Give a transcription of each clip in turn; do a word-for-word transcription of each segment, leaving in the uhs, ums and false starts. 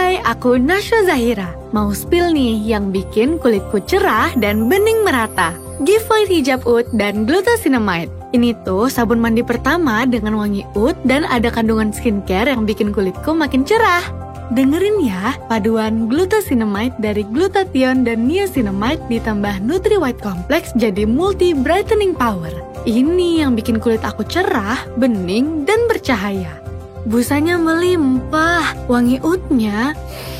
Hai, aku Nasya Zahira. Mau spill nih yang bikin kulitku cerah dan bening merata. Giveaway hijab oud dan glucosinamide. Ini tuh sabun mandi pertama dengan wangi oud dan ada kandungan skincare yang bikin kulitku makin cerah. Dengerin ya, paduan glucosinamide dari glutathione dan niacinamide ditambah Nutri White Complex jadi multi brightening power. Ini yang bikin kulit aku cerah, bening, dan bercahaya. Busanya melimpah, wangi oudnya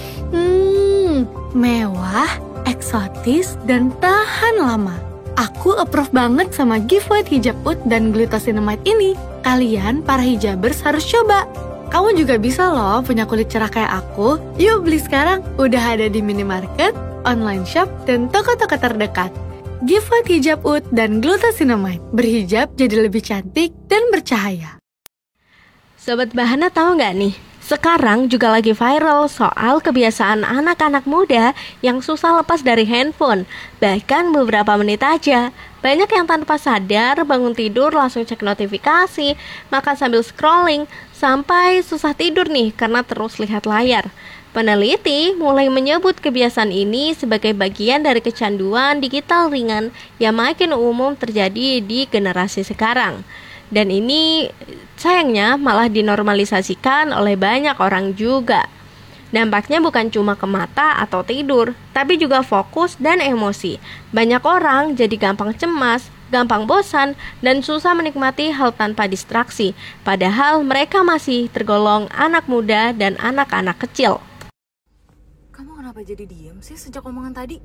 hmm, mewah, eksotis, dan tahan lama. Aku approve banget sama giveaway hijab oud dan glucosinamide ini. Kalian, para hijabers, harus coba. Kamu juga bisa loh punya kulit cerah kayak aku. Yuk beli sekarang, udah ada di minimarket, online shop, dan toko-toko terdekat. Giveaway hijab oud dan glucosinamide. Berhijab jadi lebih cantik dan bercahaya. Sobat Bahana tahu nggak nih? Sekarang juga lagi viral soal kebiasaan anak-anak muda yang susah lepas dari handphone. Bahkan beberapa menit aja. Banyak yang tanpa sadar bangun tidur langsung cek notifikasi, makan sambil scrolling, sampai susah tidur nih karena terus lihat layar. Peneliti mulai menyebut kebiasaan ini sebagai bagian dari kecanduan digital ringan yang makin umum terjadi di generasi sekarang. Dan ini sayangnya malah dinormalisasikan oleh banyak orang juga. Dampaknya bukan cuma ke mata atau tidur, tapi juga fokus dan emosi. Banyak orang jadi gampang cemas, gampang bosan, dan susah menikmati hal tanpa distraksi. Padahal mereka masih tergolong anak muda dan anak-anak kecil. Kamu kenapa jadi diem sih sejak omongan tadi?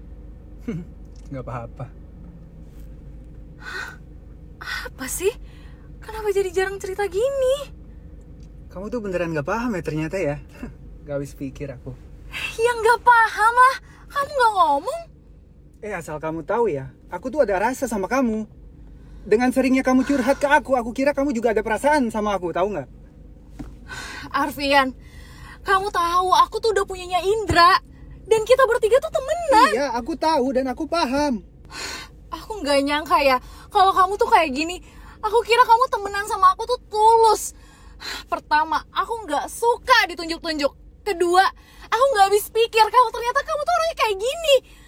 Gak apa-apa. Hah? Apa sih? Kenapa jadi jarang cerita gini? Kamu tuh beneran gak paham ya ternyata ya. Gak habis pikir aku. Ya gak paham lah. Kamu gak ngomong. Eh asal kamu tahu ya, aku tuh ada rasa sama kamu. Dengan seringnya kamu curhat ke aku, aku kira kamu juga ada perasaan sama aku, tahu gak? Arfian, kamu tahu aku tuh udah punyanya Indra. Dan kita bertiga tuh temenan. Iya, aku tahu dan aku paham. Aku gak nyangka ya kalau kamu tuh kayak gini. Aku kira kamu temenan sama aku tuh tulus. Pertama, aku gak suka ditunjuk-tunjuk. Kedua, aku gak habis pikir kalau ternyata kamu tuh orangnya kayak gini.